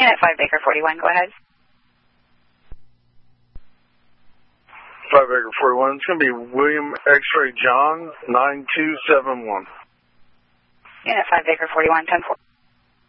Unit 5 Baker 41, go ahead. 5 Baker 41, it's going to be William X-Ray John 9271. Unit 5 Baker 41, 10-4.